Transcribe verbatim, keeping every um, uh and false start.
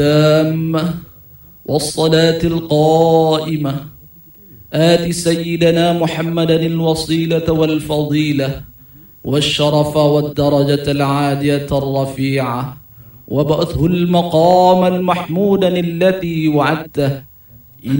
التامة والصلاة القائمة آت سيدنا محمدا الوصيلة والفضيلة والشرف والدرجة العالية الرفيعة وابعثه المقام المحمودا الذي وعدته